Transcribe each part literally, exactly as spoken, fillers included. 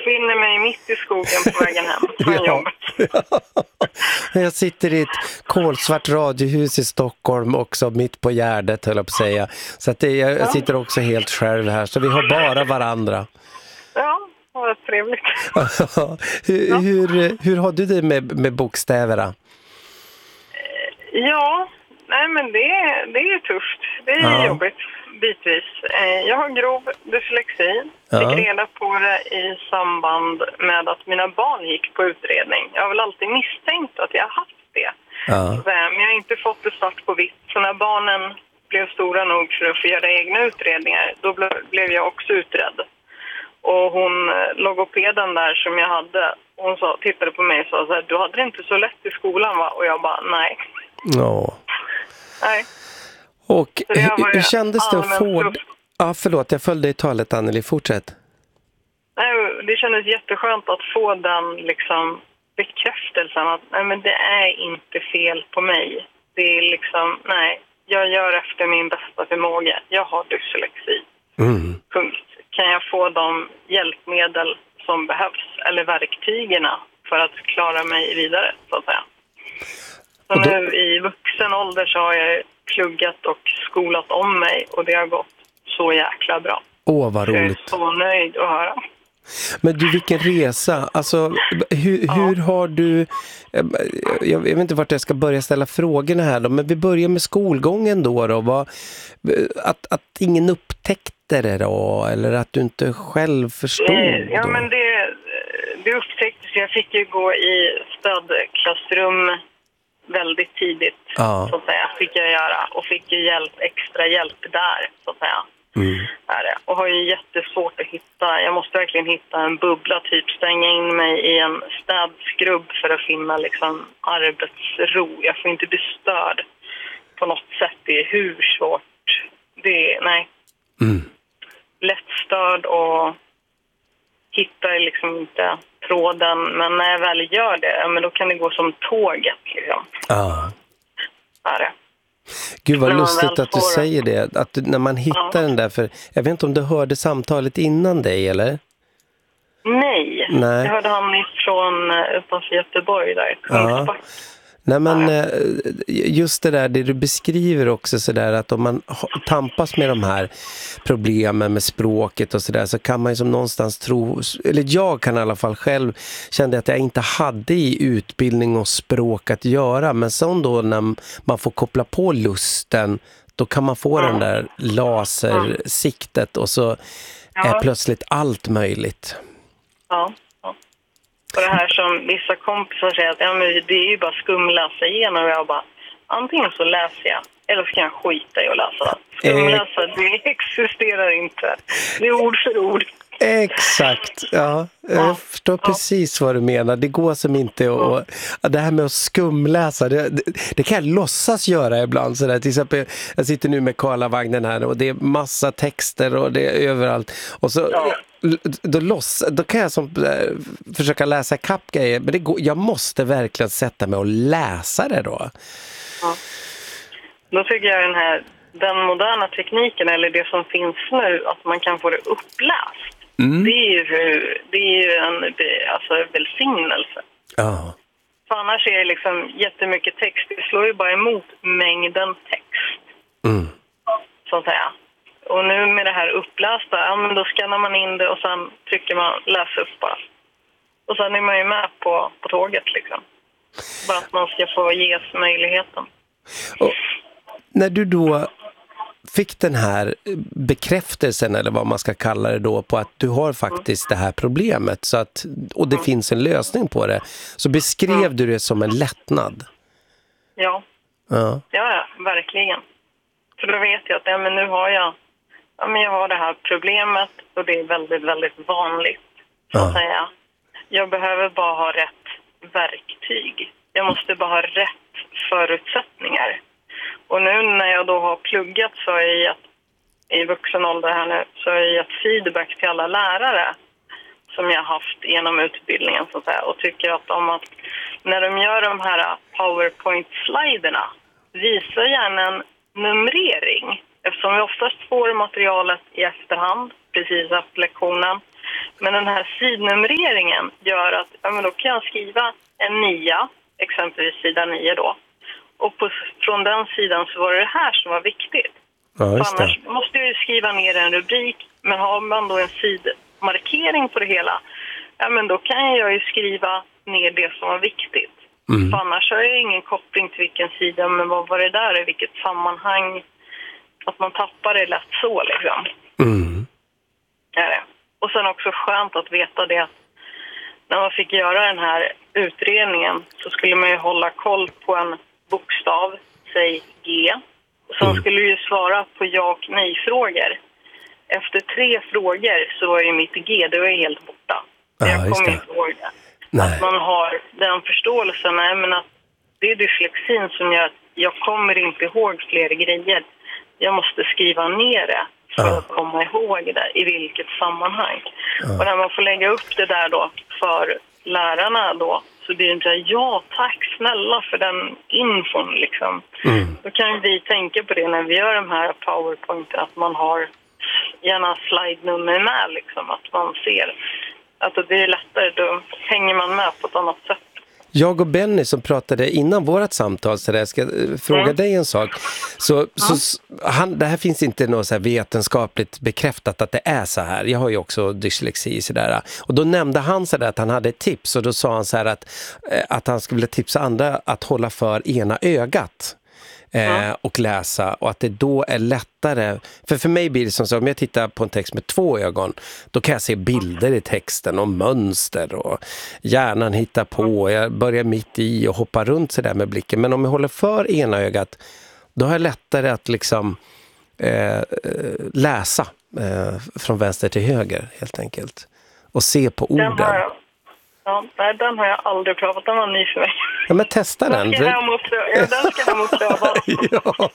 befinner mig mitt i skogen på vägen hem från ja. jobbet. Jag sitter i ett kolsvart radiohus i Stockholm också, mitt på Gärdet höll jag på att säga. Så att det, jag Ja. sitter också helt själv här, så vi har bara varandra. Ja, vad trevligt. hur, Ja. hur, hur har du det med, med bokstäverna? Ja, nej men det, det är tufft. Det är Ja. jobbigt, bitvis. Jag har grov dyslexi. Ja. Fick reda på det i samband med att mina barn gick på utredning. Jag har väl alltid misstänkt att jag har haft det. Ja. Men jag har inte fått det svart på vitt. Så när barnen blev stora nog för att få göra egna utredningar, då blev jag också utredd. Och hon, logopeden där som jag hade, hon sa, tittade på mig och sa så här, du hade det inte så lätt i skolan va? Och jag bara, nej. Ja. Nej. Och hur, hur kändes det att få... Tufft. Ja, förlåt, jag följde i talet, Anneli. Fortsätt. Nej, det kändes jätteskönt att få den liksom bekräftelsen att nej, men det är inte fel på mig. Det är liksom, nej, jag gör efter min bästa förmåga. Jag har dyslexi. Mm. Punkt. Kan jag få de hjälpmedel som behövs, eller verktygerna för att klara mig vidare, så att säga. Så då... nu i vuxen ålder så har jag pluggat och skolat om mig och det har gått så jäkla bra. Åh, vad roligt. Jag är så nöjd att höra. Men du, vilken resa. Alltså, hur, ja. hur har du... Jag vet inte vart jag ska börja ställa frågorna här då, men vi börjar med skolgången då. då vad, att, att ingen upptäckte det då, eller att du inte själv förstod eh, Ja, då. men det, det upptäcktes. Jag fick ju gå i stödklassrum väldigt tidigt, ja. så att säga, fick jag göra. Och fick ju hjälp, extra hjälp där, så att säga. Mm. Och har ju jättesvårt att hitta. Jag måste verkligen hitta en bubbla, typ stänga in mig i en städskrubb för att finna liksom arbetsro. Jag får inte bli störd på något sätt. Det är hur svårt. Det är, nej. Mm. Lättstörd och hittar liksom inte tråden. Men när jag väl gör det, men då kan det gå som tåget liksom. Ja. Är det. Gud vad lustigt att du säger det. Att du, när man hittar ja. den där, för jag vet inte om du hörde samtalet innan dig, eller? Nej, Nej. jag hörde han ifrån utanför Göteborg där. Ja. Nej, men just det där, det du beskriver också sådär, att om man tampas med de här problemen med språket och sådär, så kan man ju som någonstans tro, eller jag kan i alla fall själv kände att jag inte hade i utbildning och språk att göra, men sen då när man får koppla på lusten, då kan man få mm. den där lasersiktet och så ja. är plötsligt allt möjligt. Ja. Och det här som vissa kompisar säger att ja, men det är ju bara skumläsa igenom, och jag bara, antingen så läser jag eller så kan jag skita i att läsa. Skumläsa, det existerar inte. Det är ord för ord. Exakt, ja. Jag ja. förstår ja. precis vad du menar. Det går som inte att... Ja. Det här med att skumläsa, det, det, det kan jag låtsas göra ibland. Så där. Till exempel, jag sitter nu med Karlavagnen här och det är massa texter och det är överallt. Och så... Ja. Då, loss, då kan jag som, äh, försöka läsa kapp grejer, men det går, jag måste verkligen sätta mig och läsa det då. Ja. Då tycker jag den här den moderna tekniken, eller det som finns nu, att man kan få det uppläst. Mm. Det är ju, det är ju en det, alltså, välsignelse. Ja. För annars är det liksom jättemycket text. Det slår ju bara emot mängden text. Mm. Så att säga. Och nu med det här upplästa, ja, men då skannar man in det och sen trycker man läs upp bara. Och sen är man ju med på, på tåget liksom. Bara att man ska få ges möjligheten. Och när du då fick den här bekräftelsen, eller vad man ska kalla det då, på att du har faktiskt mm. det här problemet, så att, och det mm. finns en lösning på det, så beskrev mm. du det som en lättnad. Ja. Ja, ja, ja verkligen. För då vet jag att ja, men nu har jag Ja, men jag har det här problemet och det är väldigt, väldigt vanligt, så att ja. säga. Jag behöver bara ha rätt verktyg. Jag måste bara ha rätt förutsättningar. Och nu när jag då har pluggat så har jag gett, i vuxen ålder här nu, så har jag gett feedback till alla lärare som jag har haft genom utbildningen, så att säga. Och tycker att om att när de gör de här PowerPoint-sliderna, visar gärna en numrering. Eftersom vi oftast får materialet i efterhand, precis efter lektionen. Men den här sidnumreringen gör att ja, men då kan jag skriva en nia, exempelvis sida nio då. Och på, från den sidan så var det det här som var viktigt. Ja, just det. Annars måste jag ju skriva ner en rubrik. Men har man då en sidmarkering på det hela, ja, men då kan jag ju skriva ner det som var viktigt. Mm. För annars har jag ingen koppling till vilken sida, men vad var det där, i vilket sammanhang, att man tappar det lätt så liksom. Mm. Ja, och sen också skönt att veta det, när man fick göra den här utredningen så skulle man ju hålla koll på en bokstav, säg G. Och sen mm. skulle du ju svara på ja och nej-frågor. Efter tre frågor så var ju mitt G, det var ju helt borta. Ja, jag kommer det. inte ihåg det. Nej. Att man har den förståelsen, nej, men att det är dyslexin som gör att jag kommer inte ihåg fler grejer. Jag måste skriva ner det för ja. att komma ihåg det, i vilket sammanhang. Ja. Och när man får lägga upp det där då för lärarna då, så blir det så, ja tack snälla för den infon liksom. Mm. Då kan vi tänka på det när vi gör de här PowerPointen, att man har gärna slide-nummer med liksom, att man ser att det blir lättare, då hänger man med på ett annat sätt. Jag och Benny som pratade innan vårat samtal, så där, jag ska fråga mm. dig en sak. Så, ja. så han, det här finns inte något så här vetenskapligt bekräftat att det är så här. Jag har ju också dyslexi så där. Och då nämnde han så där att han hade ett tips, och då sa han så här att, att han skulle vilja tipsa andra att hålla för ena ögat. Eh, och läsa, och att det då är lättare, för för mig blir det som så, om jag tittar på en text med två ögon, då kan jag se bilder i texten och mönster, och hjärnan hittar på, jag börjar mitt i och hoppar runt så där med blicken. Men om jag håller för ena ögat, då har jag lättare att liksom eh, läsa eh, från vänster till höger helt enkelt, och se på orden. Den har, ja, nej, den har jag aldrig prövat, den var ny för mig. Ja, men testa den. Den ska hem och pröva. Ja, den ska hem och pröva. Ja.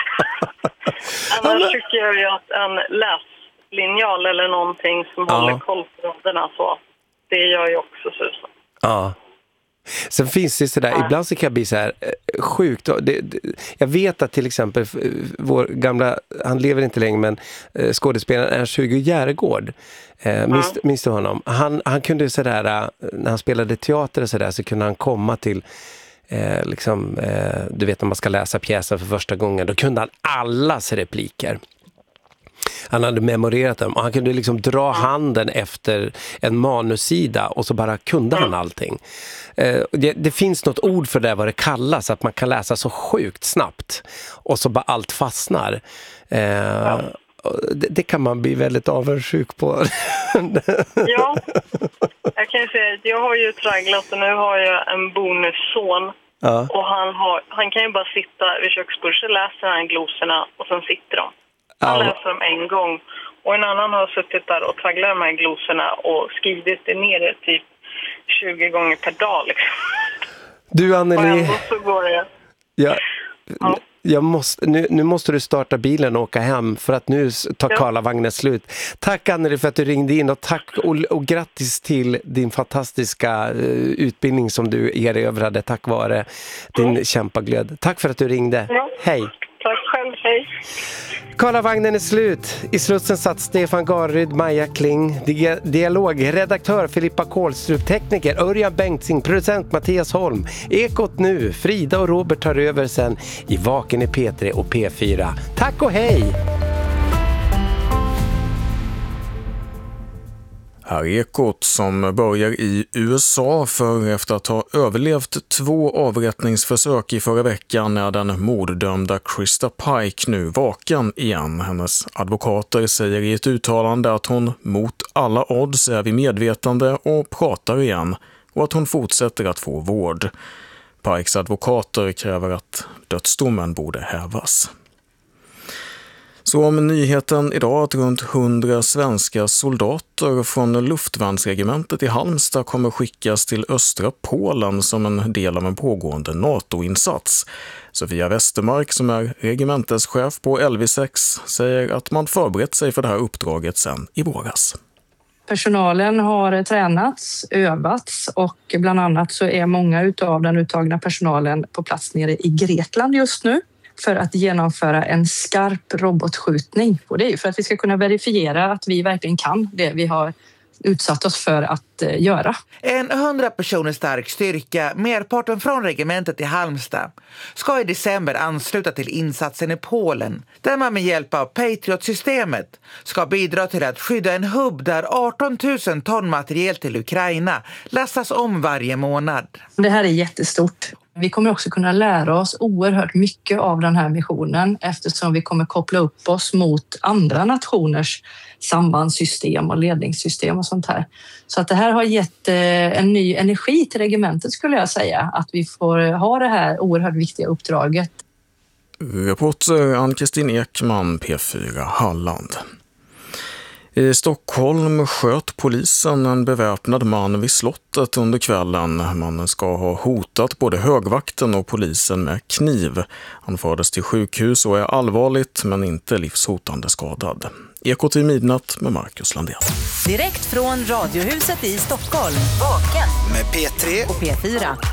Annars tycker jag ju att en läslinjal eller någonting som ja. håller koll på raderna, så det gör ju också susen. Ja. Sen finns det sådär, ja. ibland så kan jag bli så här eh, sjukt. Det, det, jag vet att till exempel vår gamla, han lever inte längre, men eh, skådespelaren Ernst-Hugo Järegård, eh, minns, mm. minns du honom? Han, han kunde sådär, eh, när han spelade teater och sådär, så kunde han komma till eh, liksom, eh, du vet när man ska läsa pjäser för första gången, då kunde han allas repliker. Han hade memorerat dem, och han kunde liksom dra handen efter en manussida, och så bara kunde han allting. Eh, det, det finns något ord för det, vad det kallas, att man kan läsa så sjukt snabbt och så bara allt fastnar. Eh, ja. det, det kan man bli väldigt avundsjuk på. Ja, jag kan ju säga att jag har ju tragglat, och nu har jag en bonusson. Ja. Och han, har, han kan ju bara sitta vid köksbordet, så läser han glosorna och sen sitter de. Han ja. läser dem en gång, och en annan har suttit där och tragglat de här glosorna och skrivit det ner typ tjugo gånger per dag liksom. Du, Anneli, och ändå så går det. Ja, ja. Jag måste, nu, nu måste du starta bilen och åka hem, för att nu tar ja. Karlavagnen slut. Tack Anneli för att du ringde in, och tack och, och grattis till din fantastiska uh, utbildning som du erövrade tack vare din mm. kämpaglöd. Tack för att du ringde. Ja. Hej. Tack själv, hej. Karlavagnen är slut. I slutsen satt Stefan Garryd, Maja Kling, Di- dialog, redaktör Filippa Kålstrup, tekniker Örjan Bengtsing, producent Mattias Holm. Ekot nu, Frida och Robert tar över sen i Vaken i P tre och P fyra. Tack och hej! Här är Ekot som börjar i U S A, för efter att ha överlevt två avrättningsförsök i förra veckan är den morddömda Krista Pike nu vaken igen. Hennes advokater säger i ett uttalande att hon mot alla odds är vid medvetande och pratar igen, och att hon fortsätter att få vård. Pikes advokater kräver att dödsdomen borde hävas. Så om nyheten idag att runt hundra svenska soldater från luftvärnsregementet i Halmstad kommer skickas till östra Polen som en del av en pågående NATO-insats. Sofia Westermark, som är regementeschef på L V sex, säger att man förberett sig för det här uppdraget sedan i våras. Personalen har tränats, övats, och bland annat så är många av den uttagna personalen på plats nere i Grekland just nu för att genomföra en skarp robotskjutning. Och det är ju för att vi ska kunna verifiera att vi verkligen kan det vi har utsatt oss för att eh, göra. En hundra personer stark styrka, merparten från regementet i Halmstad, ska i december ansluta till insatsen i Polen, där man med hjälp av Patriot-systemet ska bidra till att skydda en hubb där arton tusen ton materiel till Ukraina lastas om varje månad. Det här är jättestort. Vi kommer också kunna lära oss oerhört mycket av den här missionen eftersom vi kommer koppla upp oss mot andra nationers sambandssystem och ledningssystem och sånt här. Så att det här har gett en ny energi till regementet skulle jag säga, att vi får ha det här oerhört viktiga uppdraget. Reporter Ann-Kristin Ekman, P fyra Halland. I Stockholm sköt polisen en beväpnad man vid slottet under kvällen. Mannen ska ha hotat både högvakten och polisen med kniv. Han fördes till sjukhus och är allvarligt men inte livshotande skadad. Ekot i midnatt med Marcus Landén. Direkt från Radiohuset i Stockholm. Vaken med P tre och P fyra.